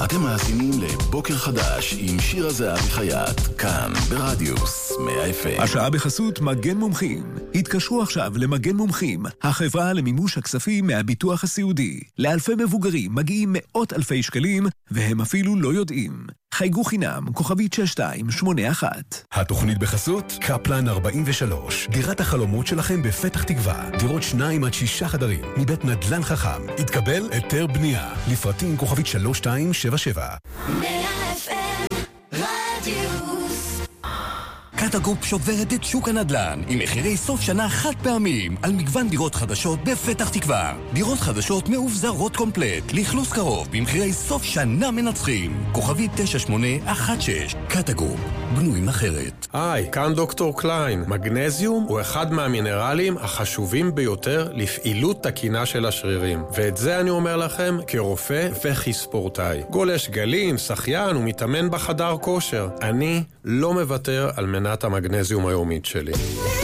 אתם מאזינים לבוקר חדש עם שיר הזהב חייט, כאן ברדיוס 100 FM. השעה בחסות מגן מומחים. התקשרו עכשיו למגן מומחים, החברה למימוש הכספים מהביטוח הסיעודי. לאלפי מבוגרים מגיעים מאות אלפי שקלים, והם אפילו לא יודעים. חייגו חינם, כוכבית 6281. התוכנית בחסות קפלן 43. דירת החלומות שלכם בפתח תקווה. דירות 2 עד 6 חדרים, מבית נדל"ן חכם. התקבל היתר בנייה. לפרטים כוכבית 3277. 100 FM רדיוס. קטגרופ שוברת את שוק הנדל"ן עם מחירי סוף שנה חד פעמים על מגוון דירות חדשות בפתח תקווה. דירות חדשות מאובזרות קומפלט, לכלוס קרוב במחירי סוף שנה מנצחים. כוכבית 9816. קטגרופ, בנויים אחרת. היי, כאן דוקטור קליין. מגנזיום הוא אחד מהמינרלים החשובים ביותר לפעילות תקינה של השרירים. ואת זה אני אומר לכם כרופא וכספורטאי. גולש גלים, שחיין ומתאמן בחדר כושר. אני לא מוותר על מנת המגנזיום היומית שלי.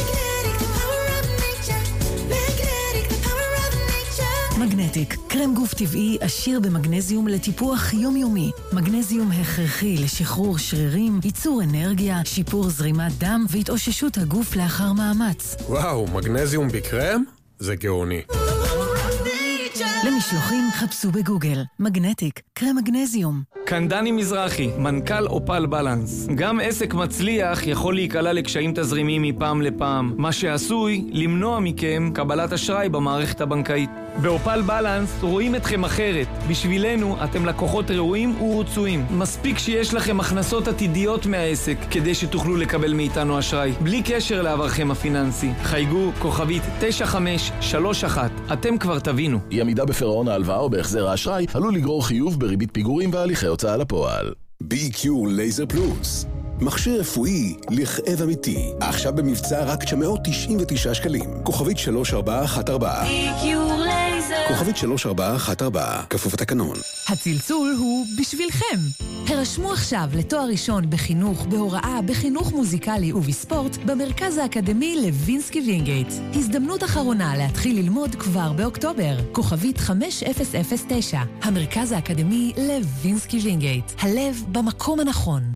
מגנטיק, קרם גוף טבעי עשיר במגנזיום לטיפוח יומיומי. מגנזיום הכרחי לשחרור שרירים, ייצור אנרגיה, שיפור זרימת דם והתאוששות הגוף לאחר מאמץ. וואו, מגנזיום בקרם? זה גאוני. למשלוחים חפשו בגוגל. מגנטיק, קרם מגנזיום. כאן דני מזרחי, מנכ"ל אופל בלנס. גם עסק מצליח יכול להיקלע לקשיים תזרימיים מפעם לפעם, מה שעשוי למנוע מכם קבלת אשראי במערכת הבנקאית. באופל בלנס רואים אתכם אחרת. בשבילנו אתם לקוחות ראויים ורצויים. מספיק שיש לכם הכנסות עתידיות מהעסק כדי שתוכלו לקבל מאיתנו אשראי, בלי קשר לעברכם הפיננסי. חייגו כוכבית 9531. אתם כבר תבינו. אי עמידה בפירעון ההלוואה או בהחזר האשראי עלול לגרור חיוב בריבית פיגורים והליכי הוצאה לפועל. BQ לייזר פלוס. מכשיר רפואי לכאב אמיתי. עכשיו במבצע רק 999 שקלים. כוכבית 3414. BQ לייזר. כוכבית 3414. כפוף התקנון. הצלצול הוא בשבילכם. הרשמו עכשיו לתואר ראשון בחינוך, בהוראה, בחינוך מוזיקלי ובספורט במרכז האקדמי לוינסקי וינגייט. הזדמנות אחרונה להתחיל ללמוד כבר באוקטובר. כוכבית 5009. המרכז האקדמי לוינסקי וינגייט. הלב במקום הנכון.